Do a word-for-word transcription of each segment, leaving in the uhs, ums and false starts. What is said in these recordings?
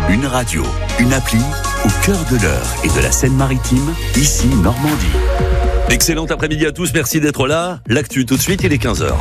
Une radio, une appli, au cœur de l'Eure et de la Seine-Maritime, ici Normandie. Excellent après-midi à tous, merci d'être là. L'actu tout de suite, il est quinze heures.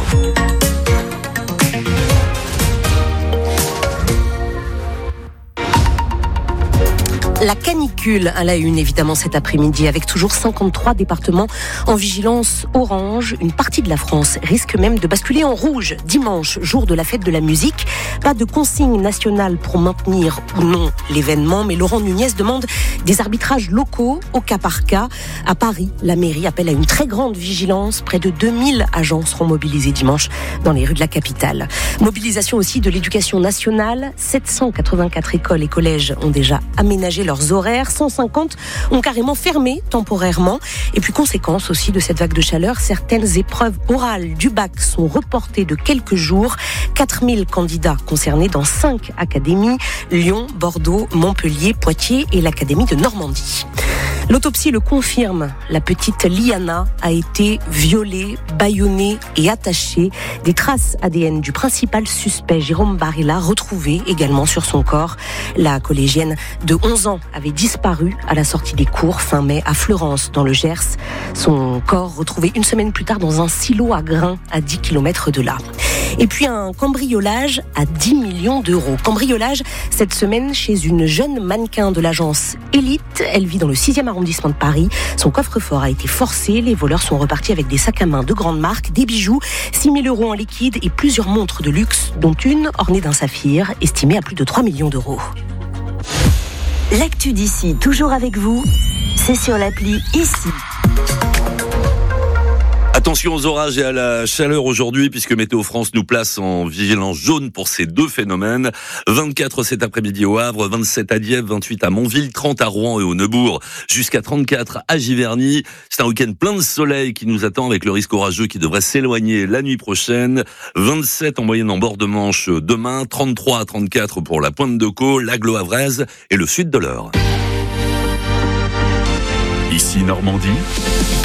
La canicule à la une, évidemment, cet après-midi, avec toujours cinquante-trois départements en vigilance orange. Une partie de la France risque même de basculer en rouge dimanche, jour de la fête de la musique. Pas de consigne nationale pour maintenir ou non l'événement, mais Laurent Nunez demande des arbitrages locaux au cas par cas. À Paris, la mairie appelle à une très grande vigilance. Près de deux mille agents seront mobilisés dimanche dans les rues de la capitale. Mobilisation aussi de l'éducation nationale. sept cent quatre-vingt-quatre écoles et collèges ont déjà aménagé leurs horaires, cent cinquante ont carrément fermé temporairement. Et puis conséquence aussi de cette vague de chaleur, certaines épreuves orales du bac sont reportées de quelques jours. quatre mille candidats concernés dans cinq académies, Lyon, Bordeaux, Montpellier, Poitiers et l'Académie de Normandie. L'autopsie le confirme, la petite Liana a été violée, bâillonnée et attachée. Des traces A D N du principal suspect, Jérôme Barilla, retrouvées également sur son corps. La collégienne de onze ans avait disparu à la sortie des cours fin mai à Fleurance, dans le Gers. Son corps retrouvé une semaine plus tard dans un silo à grains à dix kilomètres de là. Et puis un cambriolage à dix millions d'euros. Cambriolage cette semaine chez une jeune mannequin de l'agence Elite. Elle vit dans le sixième arrondissement de Paris. Son coffre-fort a été forcé. Les voleurs sont repartis avec des sacs à main de grande marque, des bijoux, six mille euros en liquide et plusieurs montres de luxe, dont une ornée d'un saphir, estimée à plus de trois millions d'euros. L'actu d'ici, toujours avec vous, c'est sur l'appli Ici. Attention aux orages et à la chaleur aujourd'hui, puisque Météo France nous place en vigilance jaune pour ces deux phénomènes. vingt-quatre cet après-midi au Havre, vingt-sept à Dieppe, vingt-huit à Montville, trente à Rouen et au Neubourg, jusqu'à trente-quatre à Giverny. C'est un week-end plein de soleil qui nous attend, avec le risque orageux qui devrait s'éloigner la nuit prochaine. vingt-sept en moyenne en bord de Manche demain, trente-trois à trente-quatre pour la Pointe de Caux, l'Aglo-Havraise et le sud de l'Eure. Ici Normandie.